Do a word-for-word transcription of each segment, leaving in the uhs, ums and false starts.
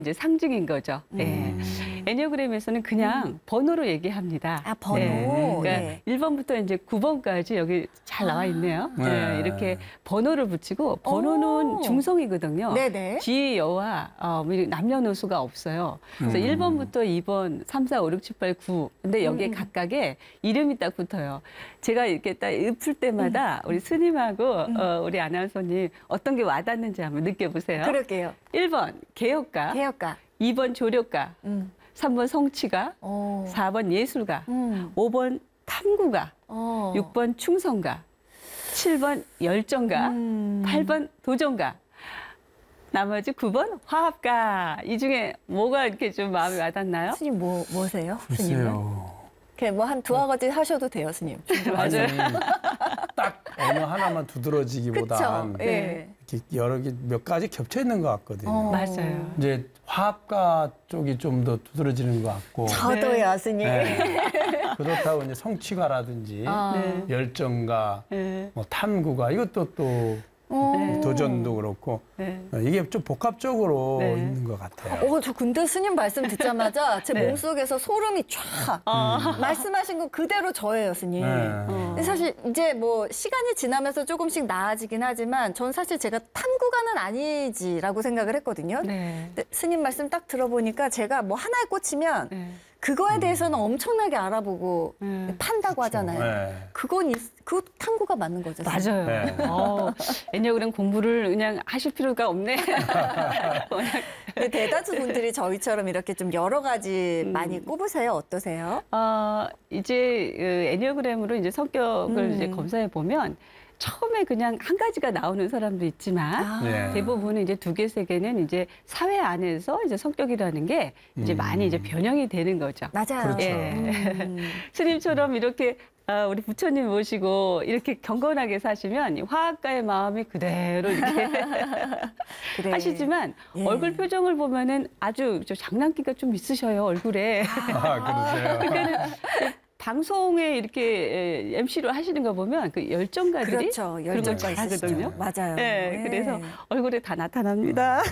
이제 상징인 거죠. 네. 음. 애니어그램에서는 그냥 음. 번호로 얘기합니다. 아, 번호. 네. 그러니까 네. 일 번부터 이제 구 번까지 여기 잘 나와 있네요. 네. 네. 이렇게 번호를 붙이고 번호는 오. 중성이거든요. 네네. 지, 여와 어, 남녀노소가 없어요. 그래서 음. 일 번부터 이 번, 삼, 사, 오, 육, 칠, 팔, 구. 근데 여기에 음. 각각의 이름이 딱 붙어요. 제가 이렇게 딱 읊을 때마다 우리 스님하고 음. 어, 우리 아나운서님 어떤 게 와닿는지 한번 느껴보세요. 그럴게요. 일 번 개혁가, 개혁가. 이 번 조력가, 음. 삼 번 성취가, 오. 사 번 예술가, 음. 오 번 탐구가, 어. 육 번 충성가, 칠 번 열정가, 음. 팔 번 도전가, 나머지 구 번 화합가. 이 중에 뭐가 이렇게 좀 마음에 와닿나요? 스님 뭐, 뭐세요? 스님은? 글쎄요. 그냥 뭐 한 두어 가지 하셔도 돼요, 스님. 맞아요. 아니, 딱 어느 하나만 두드러지기보단 그쵸? 예. 이렇게 여러 개 몇 가지 겹쳐 있는 것 같거든요. 어. 맞아요. 이제 화합가 쪽이 좀 더 두드러지는 것 같고. 저도요, 스님. 네. 그렇다고 이제 성취가라든지 아. 네. 열정가, 네. 뭐 탐구가 이것도 또 어. 도전도 그렇고 네. 어, 이게 좀 복합적으로 네. 있는 것 같아요. 어, 저 근데 스님 말씀 듣자마자 제 네. 몸속에서 소름이 쫙. 어. 말씀하신 거 그대로 저예요, 스님. 네. 어. 근데 사실 이제 뭐 시간이 지나면서 조금씩 나아지긴 하지만 전 사실 제가 탐구가는 아니지라고 생각을 했거든요. 네. 근데 스님 말씀 딱 들어보니까 제가 뭐 하나에 꽂히면 네. 그거에 대해서는 엄청나게 알아보고 네. 판다고 하잖아요. 네. 그건 있- 그 탐구가 맞는 거죠. 스님. 맞아요. 네. 어, 애니어그램 공부를 그냥 하실 필요가 없네. 워낙, 근데 대다수 분들이 저희처럼 이렇게 좀 여러 가지 음. 많이 꼽으세요. 어떠세요? 어, 이제 그 애니어그램으로 이제 성격을 음. 이제 검사해 보면 처음에 그냥 한 가지가 나오는 사람도 있지만 아. 네. 대부분은 이제 두 개, 세 개는 이제 사회 안에서 이제 성격이라는 게 이제 음. 많이 이제 변형이 되는 거죠. 맞아요. 그렇죠. 예. 음. 스님처럼 이렇게 아, 우리 부처님 모시고 이렇게 경건하게 사시면 이 화학가의 마음이 그대로 이렇게 그래. 하시지만 예. 얼굴 표정을 보면은 아주 좀 장난기가 좀 있으셔요, 얼굴에. 아, 그러세요. 그러니까는 방송에 이렇게 엠씨로 하시는 거 보면 그 열정가들이 그렇죠. 그런 걸 열정가 잘하거든요. 있으시죠. 맞아요. 네, 예. 그래서 얼굴에 다 나타납니다.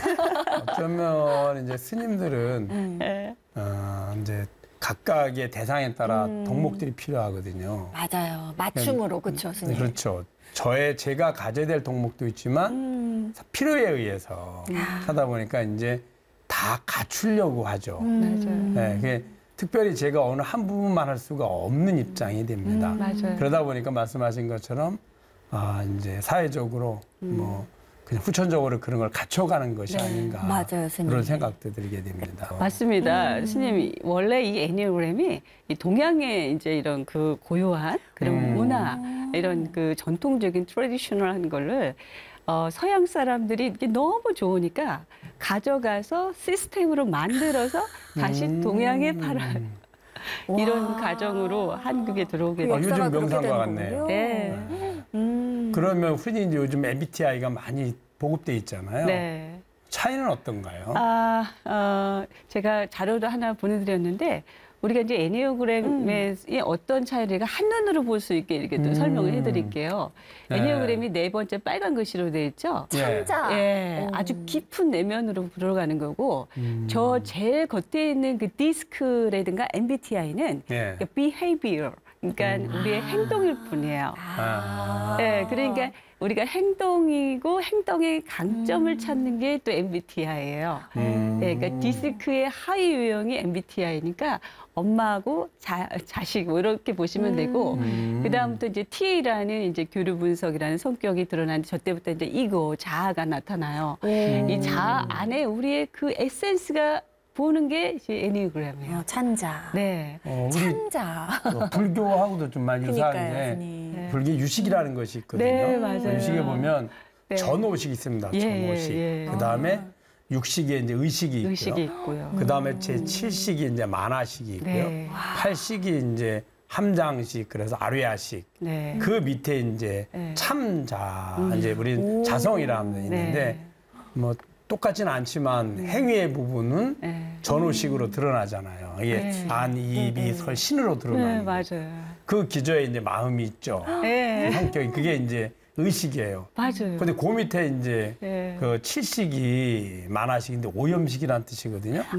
어쩌면 이제 스님들은 음. 네. 어, 이제 각각의 대상에 따라 음. 덕목들이 필요하거든요. 맞아요. 맞춤으로 그렇죠, 스님. 그렇죠. 저의 제가 가져야 될 덕목도 있지만 음. 필요에 의해서 아. 하다 보니까 이제 다 갖추려고 하죠. 음. 네, 그게 특별히 제가 어느 한 부분만 할 수가 없는 입장이 됩니다. 음. 맞아요. 그러다 보니까 말씀하신 것처럼 아 이제 사회적으로 뭐 그냥 후천적으로 그런 걸 갖춰가는 것이 네. 아닌가 맞아요, 스님. 그런 생각도 들게 됩니다. 맞습니다. 음. 스님, 원래 이 애니어그램이 이 동양의 이제 이런 그 고유한 그런 음. 문화, 이런 그 전통적인 트레디셔널한 거를 어, 서양 사람들이 이게 너무 좋으니까 가져가서 시스템으로 만들어서 다시 음. 동양에 팔아 이런 와. 과정으로 한국에 들어오게 그 아, 됐어요. 역사가 요즘 그렇게 명상과 되는 같네요. 거군요. 네. 음. 그러면 흔히 이제 요즘 엠비티아이가 많이 보급돼 있잖아요. 네. 차이는 어떤가요? 아, 어, 제가 자료도 하나 보내드렸는데 우리가 이제 애니어그램의 이 어떤 차이를 한눈으로 볼 수 있게 이렇게 또 음. 설명을 해드릴게요. 네. 애니어그램이 네 번째 빨간 글씨로 돼 있죠. 예. 참자. 예, 어. 아주 깊은 내면으로 들어가는 거고 음. 저 제일 겉에 있는 그 디스크라든가 엠비티아이는 예. behavior, 그러니까 우리의 행동일 뿐이에요. 아. 예, 그러니까 우리가 행동이고 행동의 강점을 음. 찾는 게 또 엠비티아이예요. 음. 네, 그러니까 디스크의 하위 유형이 엠비티아이니까 엄마하고 자, 자식 뭐 이렇게 보시면 음. 되고 음. 그다음부터 이제 T라는 이제 교류 분석이라는 성격이 드러나는데 저 때부터 이제 이거 자아가 나타나요. 음. 이 자아 안에 우리의 그 에센스가 보는 게 이제 애니어그램이에요. 어, 찬자. 네. 어, 우리 찬자. 어, 불교하고도 좀 많이 그러니까요, 유사한데 스님. 네. 불교 유식이라는 것이 있거든요. 네, 맞아요. 그 유식에 보면 네. 전오식 있습니다. 예, 전오식. 예, 예. 그 다음에 육식에 이제 의식이 있고요. 의식이 있고요. 그 다음에 제칠식이 이제 만화식이 있고요. 네. 팔식이 이제 함장식, 그래서 아뢰아식. 네. 그 밑에 이제 네. 참자, 음. 이제 우리 자성이라는 게 있는데 네. 뭐 똑같지는 않지만 행위의 부분은 네. 전오식으로 드러나잖아요. 이게 네. 안, 이, 비, 설, 신으로 네, 드러나는 거죠. 맞아요. 그 기저에 이제 마음이 있죠. 네. 그 성격이 그게 이제 의식이에요. 맞아요. 근데 그 밑에 이제 네. 그 칠식이 만화식인데 오염식이라는 뜻이거든요.